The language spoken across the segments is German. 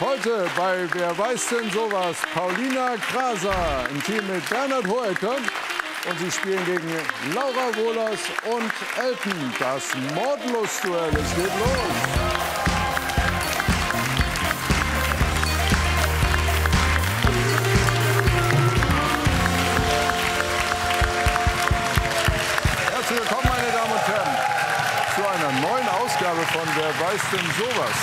Heute bei Wer weiß denn sowas? Paulina Kraser im Team mit Bernhard Hoeker. Und sie spielen gegen Laura Wohlers und Elton. Das Mordlustduell. Es geht los. Herzlich willkommen, meine Damen und Herren, zu einer neuen Ausgabe von Wer weiß denn sowas?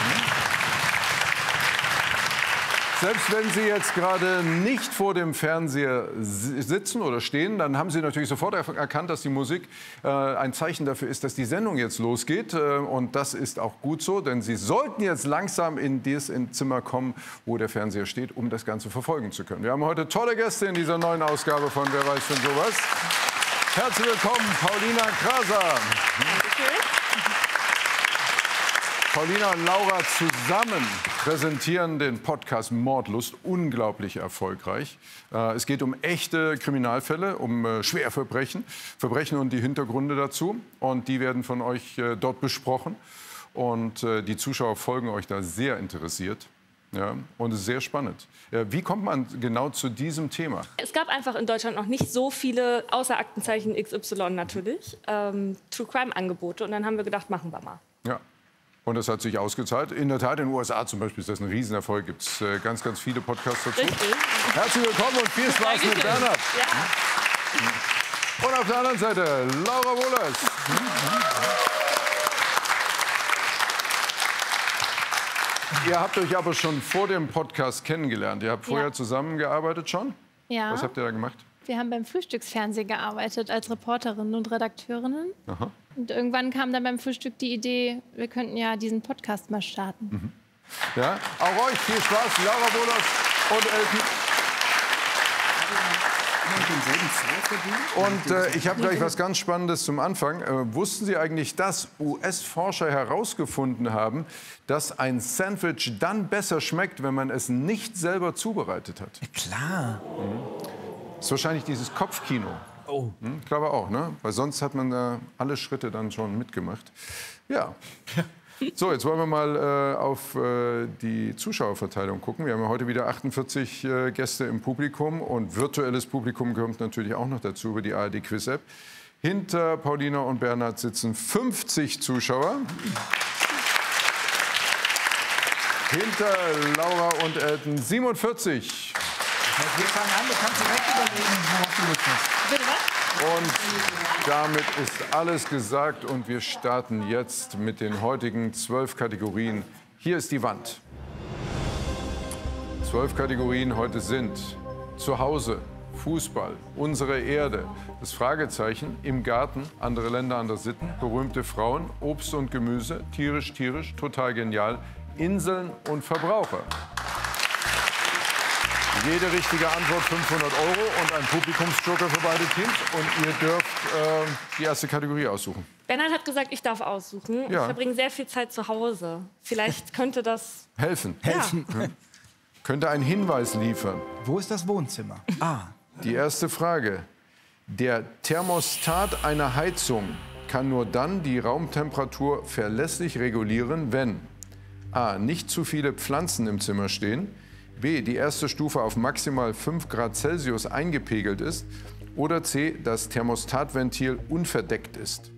Selbst wenn Sie jetzt gerade nicht vor dem Fernseher sitzen oder stehen, dann haben Sie natürlich sofort erkannt, dass die Musik ein Zeichen dafür ist, dass die Sendung jetzt losgeht. Und das ist auch gut so, denn Sie sollten jetzt langsam in das Zimmer kommen, wo der Fernseher steht, um das Ganze verfolgen zu können. Wir haben heute tolle Gäste in dieser neuen Ausgabe von Wer weiß denn sowas. Herzlich willkommen, Paulina Kraser. Paulina und Laura zusammen präsentieren den Podcast Mordlust, unglaublich erfolgreich. Es geht um echte Kriminalfälle, um Schwerverbrechen, Verbrechen und die Hintergründe dazu. Und die werden von euch dort besprochen. Und die Zuschauer folgen euch da sehr interessiert. Ja, und es ist sehr spannend. Wie kommt man genau zu diesem Thema? Es gab einfach in Deutschland noch nicht so viele, außer Aktenzeichen XY natürlich, True-Crime-Angebote. Und dann haben wir gedacht, machen wir mal. Ja. Und das hat sich ausgezahlt. In der Tat, in den USA zum Beispiel ist das ein Riesenerfolg. Gibt es ganz, ganz viele Podcasts dazu. Richtig. Herzlich willkommen und viel Spaß mit Bernhard. Ja. Und auf der anderen Seite Laura Wohlers. Ihr habt euch aber schon vor dem Podcast kennengelernt. Ihr habt vorher zusammengearbeitet schon? Ja. Was habt ihr da gemacht? Wir haben beim Frühstücksfernsehen gearbeitet als Reporterinnen und Redakteurinnen. Aha. Und irgendwann kam dann beim Frühstück die Idee, wir könnten ja diesen Podcast mal starten. Mhm. Ja, auch euch viel Spaß, Laura Wohlers und Elton. Und ich habe gleich was ganz Spannendes zum Anfang. Wussten Sie eigentlich, dass US-Forscher herausgefunden haben, dass ein Sandwich dann besser schmeckt, wenn man es nicht selber zubereitet hat? Ja, klar. Das ist wahrscheinlich dieses Kopfkino. Oh. Ich glaube auch, ne? Weil sonst hat man alle Schritte dann schon mitgemacht. Ja. So, jetzt wollen wir mal auf die Zuschauerverteilung gucken. Wir haben ja heute wieder 48 Gäste im Publikum und virtuelles Publikum kommt natürlich auch noch dazu über die ARD-Quiz-App. Hinter Paulina und Bernhard sitzen 50 Zuschauer. Hinter Laura und Elton 47. Wir fangen an, du kannst direkt überlegen, worauf du Lust hast. Bitte was? Und damit ist alles gesagt und wir starten jetzt mit den heutigen 12 Kategorien. Hier ist die Wand. 12 Kategorien heute sind Zuhause, Fußball, unsere Erde, das Fragezeichen, im Garten, andere Länder, andere Sitten, berühmte Frauen, Obst und Gemüse, tierisch, tierisch, total genial, Inseln und Verbraucher. Jede richtige Antwort 500 € und ein Publikumsjoker für beide Teams. Und ihr dürft die erste Kategorie aussuchen. Bernhard hat gesagt, ich darf aussuchen. Ja. Ich verbringe sehr viel Zeit zu Hause. Vielleicht könnte das... Helfen. Helfen. Ja. Könnte einen Hinweis liefern. Wo ist das Wohnzimmer? Ah. Die erste Frage. Der Thermostat einer Heizung kann nur dann die Raumtemperatur verlässlich regulieren, wenn a. nicht zu viele Pflanzen im Zimmer stehen, b. die erste Stufe auf maximal 5 Grad Celsius eingepegelt ist oder c. das Thermostatventil unverdeckt ist.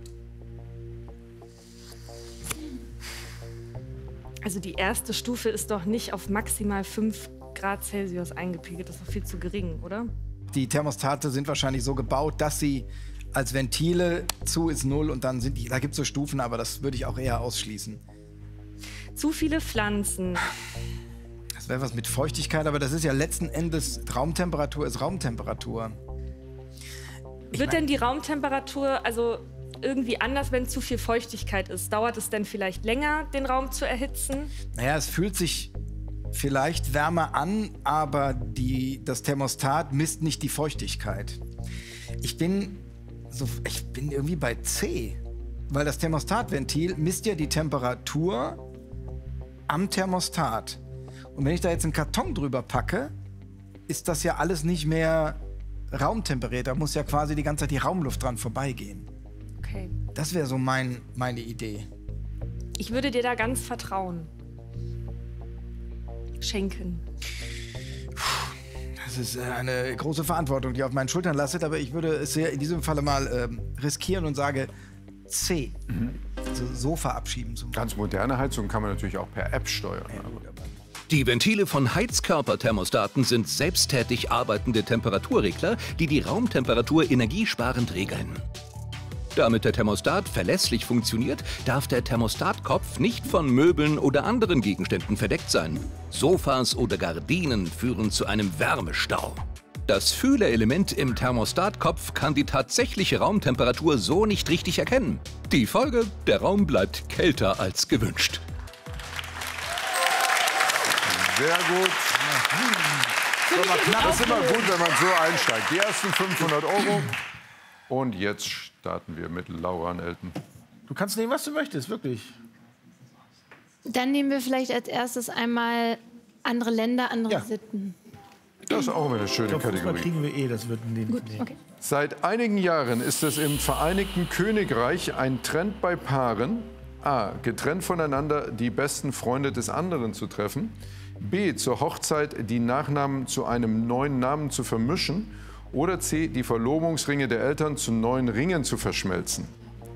Also die erste Stufe ist doch nicht auf maximal 5 Grad Celsius eingepegelt. Das ist doch viel zu gering, oder? Die Thermostate sind wahrscheinlich so gebaut, dass sie als Ventile zu ist 0 und dann sind die, da gibt es so Stufen, aber das würde ich auch eher ausschließen. Zu viele Pflanzen. Das wäre was mit Feuchtigkeit, aber das ist ja letzten Endes, Raumtemperatur ist Raumtemperatur. Wird denn die Raumtemperatur also irgendwie anders, wenn zu viel Feuchtigkeit ist? Dauert es denn vielleicht länger, den Raum zu erhitzen? Naja, es fühlt sich vielleicht wärmer an, aber das Thermostat misst nicht die Feuchtigkeit. Ich bin irgendwie bei C, weil das Thermostatventil misst ja die Temperatur am Thermostat. Und wenn ich da jetzt einen Karton drüber packe, ist das ja alles nicht mehr raumtemperiert. Da muss ja quasi die ganze Zeit die Raumluft dran vorbeigehen. Okay. Das wäre so meine Idee. Ich würde dir da ganz vertrauen. schenken? Das ist eine große Verantwortung, die auf meinen Schultern lastet, aber ich würde es in diesem Falle mal riskieren und sage C. Also Sofa abschieben zum Beispiel. Ganz moderne Heizung kann man natürlich auch per App steuern. Die Ventile von Heizkörperthermostaten sind selbsttätig arbeitende Temperaturregler, die die Raumtemperatur energiesparend regeln. Damit der Thermostat verlässlich funktioniert, darf der Thermostatkopf nicht von Möbeln oder anderen Gegenständen verdeckt sein. Sofas oder Gardinen führen zu einem Wärmestau. Das Fühlerelement im Thermostatkopf kann die tatsächliche Raumtemperatur so nicht richtig erkennen. Die Folge: der Raum bleibt kälter als gewünscht. Sehr gut. Das ist immer gut, wenn man so einsteigt. Die ersten 500 €. Und jetzt starten wir mit Laura und Elton. Du kannst nehmen, was du möchtest, wirklich. Dann nehmen wir vielleicht als erstes einmal andere Länder, andere Sitten. Das ist auch immer eine schöne Fußball Kategorie. kriegen wir das wird nehmen. Gut, okay. Seit einigen Jahren ist es im Vereinigten Königreich ein Trend bei Paaren, a. getrennt voneinander die besten Freunde des anderen zu treffen, b. zur Hochzeit die Nachnamen zu einem neuen Namen zu vermischen oder c. die Verlobungsringe der Eltern zu neuen Ringen zu verschmelzen.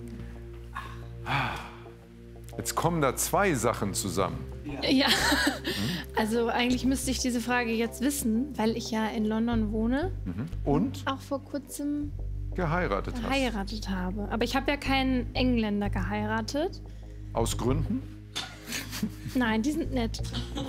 Jetzt kommen da zwei Sachen zusammen. Ja, also eigentlich müsste ich diese Frage jetzt wissen, weil ich ja in London wohne. Und Auch vor kurzem geheiratet hast. geheiratet habe. Aber ich habe ja keinen Engländer geheiratet. Aus Gründen? Nein, die sind nett.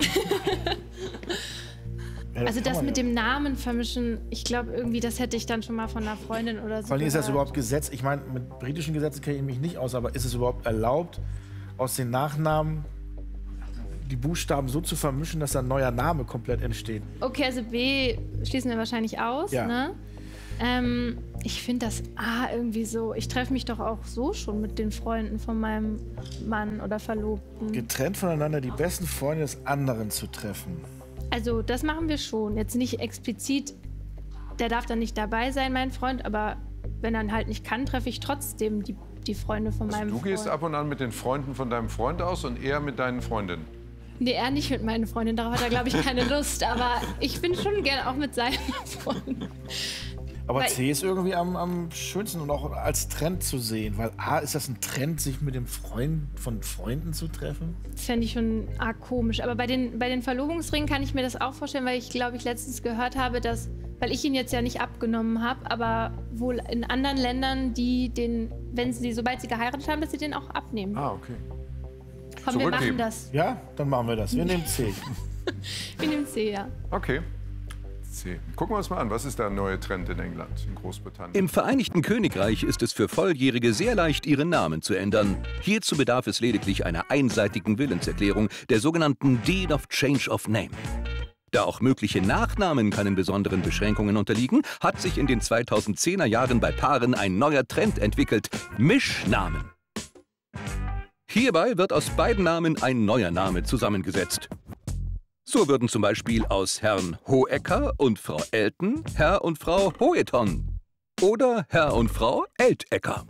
Ja, Also kann das man mit ja. dem Namen vermischen, ich glaube irgendwie, das hätte ich dann schon mal von einer Freundin oder so Vor allem ist das gehört. überhaupt Gesetz? Ich meine, mit britischen Gesetzen kenne ich mich nicht aus, aber ist es überhaupt erlaubt, aus den Nachnamen die Buchstaben so zu vermischen, dass ein neuer Name komplett entsteht? Okay, also B schließen wir wahrscheinlich aus, Ja. ne? Ich finde das A irgendwie so, ich treffe mich doch auch so schon mit den Freunden von meinem Mann oder Verlobten. Getrennt voneinander die besten Freunde des anderen zu treffen. Also das machen wir schon. Jetzt nicht explizit, der darf dann nicht dabei sein, mein Freund, aber wenn er halt nicht kann, treffe ich trotzdem die Freunde von meinem Du Freund. gehst ab und an mit den Freunden von deinem Freund aus und er mit deinen Freundinnen. Nee, er nicht mit meinen Freundinnen, darauf hat er, glaube ich, keine Lust. Aber ich bin schon gerne auch mit seinen Freunden. Aber Weil- C ist irgendwie am schönsten und auch als Trend zu sehen. Weil A, ist das ein Trend, sich mit dem Freund von Freunden zu treffen? Das fände ich schon arg komisch. Aber bei den Verlobungsringen kann ich mir das auch vorstellen, weil ich, glaube ich, letztens gehört habe, dass, weil ich ihn jetzt ja nicht abgenommen habe, aber wohl in anderen Ländern, sobald sie geheiratet haben, dass sie den auch abnehmen. Ah, okay. Komm, wir zurückgeben. machen das. Ja, dann machen wir das. Wir nehmen C. Wir nehmen C, ja. Okay. C. Gucken wir uns mal an, was ist der neue Trend in England, in Großbritannien? Im Vereinigten Königreich ist es für Volljährige sehr leicht, ihren Namen zu ändern. Hierzu bedarf es lediglich einer einseitigen Willenserklärung, der sogenannten Deed of Change of Name. Da auch mögliche Nachnamen keinen besonderen Beschränkungen unterliegen, hat sich in den 2010er Jahren bei Paaren ein neuer Trend entwickelt: Mischnamen. Hierbei wird aus beiden Namen ein neuer Name zusammengesetzt. So würden zum Beispiel aus Herrn Hohecker und Frau Elton Herr und Frau Hoeton oder Herr und Frau Eltecker.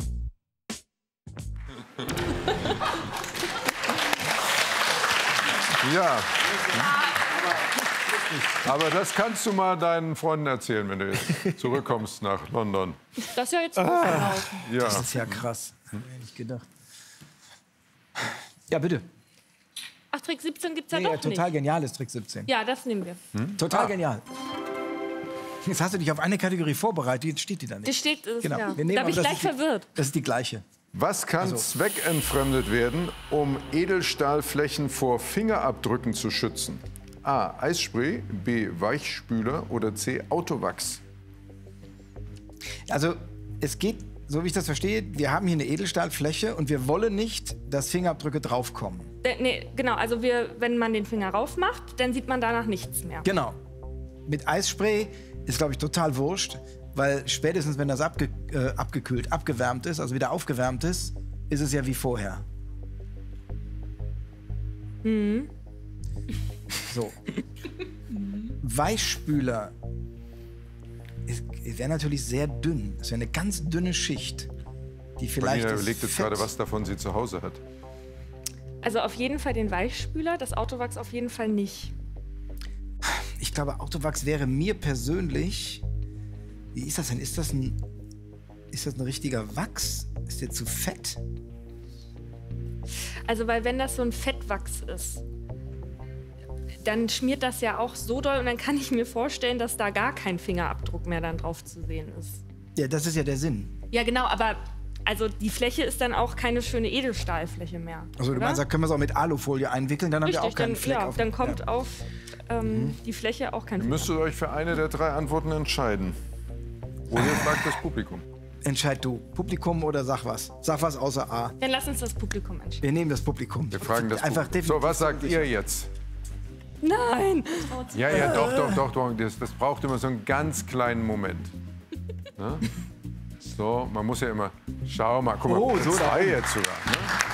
Ja. Aber das kannst du mal deinen Freunden erzählen, wenn du jetzt zurückkommst nach London. Das ist ja jetzt gut verlaufen. Ja. Das ist ja krass. Hätte ich nicht gedacht. Ja, bitte. Ach, Trick 17 gibt's ja Nee, doch total nicht. geniales Trick 17. Ja, das nehmen wir. Total genial. Jetzt hast du dich auf eine Kategorie vorbereitet, jetzt steht die da nicht. Die steht, Genau. ja. Wir nehmen Da aber bin ich das gleich ist die- verwirrt. Das ist die gleiche. Was kann zweckentfremdet werden, um Edelstahlflächen vor Fingerabdrücken zu schützen? A. Eisspray, B. Weichspüler oder C. Autowachs? Also es geht, so wie ich das verstehe, wir haben hier eine Edelstahlfläche und wir wollen nicht, dass Fingerabdrücke draufkommen. Nee, genau, also wenn man den Finger raufmacht, dann sieht man danach nichts mehr. Genau. Mit Eisspray ist, glaube ich, total wurscht, weil spätestens, wenn das abgekühlt, abgewärmt ist, also wieder aufgewärmt ist es ja wie vorher. So. Weichspüler wäre natürlich sehr dünn. Das wäre eine ganz dünne Schicht, die vielleicht Marlene das überlegt jetzt Fett- gerade, was davon sie zu Hause hat. Also auf jeden Fall den Weichspüler, das Autowachs auf jeden Fall nicht. ich glaube, Autowachs wäre mir persönlich... Wie ist das denn? Ist das ein richtiger Wachs? Ist der zu fett? Also, weil wenn das so ein Fettwachs ist, dann schmiert das ja auch so doll und dann kann ich mir vorstellen, dass da gar kein Fingerabdruck mehr dann drauf zu sehen ist. Ja, das ist ja der Sinn. Ja, genau, aber also die Fläche ist dann auch keine schöne Edelstahlfläche mehr. Also du meinst, da können wir es auch mit Alufolie einwickeln, dann haben wir auch keinen Fleck ja, auf. dann kommt auf die Fläche auch kein Ihr müsstet euch für eine der 3 Antworten entscheiden. Oder ihr fragt das Publikum. Entscheid du. Publikum oder sag was? Sag was außer A. Dann lass uns das Publikum entscheiden. Wir nehmen das Publikum. Wir fragen das Einfach Publikum. So, was sagt ihr jetzt? Nein! Ja, doch. Das braucht immer so einen ganz kleinen Moment. Ne? So, man muss ja immer... Schau mal, guck mal, so 2 jetzt sogar. Ne?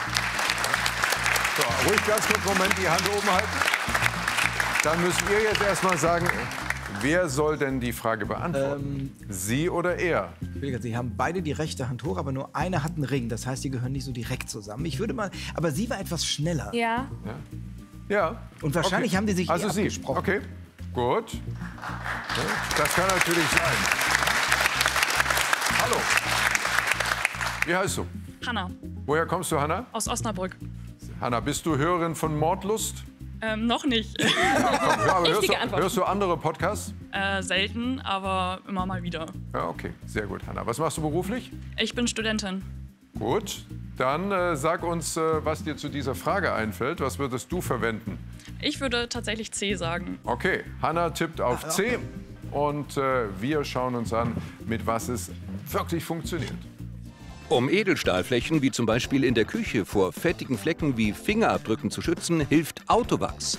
So, ruhig ganz kurz Moment die Hand oben halten. Dann müsst ihr jetzt erstmal sagen, wer soll denn die Frage beantworten? Sie oder er? Sie haben beide die rechte Hand hoch, aber nur eine hat einen Ring. Das heißt, die gehören nicht so direkt zusammen. Ich würde mal... Aber sie war etwas schneller. Ja. Ja. Und wahrscheinlich haben die sich Also Sie. abgesprochen. Okay, gut. Ja, das kann natürlich sein. Hallo. Wie heißt du? Hanna, Woher kommst du, Hanna? aus Osnabrück. Hanna, bist du Hörerin von Mordlust? Noch nicht. Ja, aber Richtige Antwort. hörst du andere Podcasts? Selten, aber immer mal wieder. Ja, okay, sehr gut, Hanna. Was machst du beruflich? Ich bin Studentin. Gut, dann sag uns, was dir zu dieser Frage einfällt. Was würdest du verwenden? Ich würde tatsächlich C sagen. Okay, Hanna tippt auf C und wir schauen uns an, mit was es wirklich funktioniert. Um Edelstahlflächen, wie zum Beispiel in der Küche, vor fettigen Flecken wie Fingerabdrücken zu schützen, hilft Autowachs.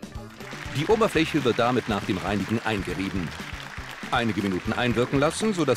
Die Oberfläche wird damit nach dem Reinigen eingerieben. Einige Minuten einwirken lassen, sodass